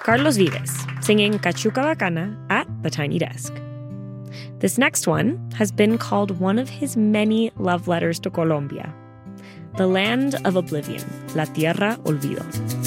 Carlos Vives, singing Cachuca Bacana at the Tiny Desk. This next one has been called one of his many love letters to Colombia, the land of oblivion, La Tierra Olvido.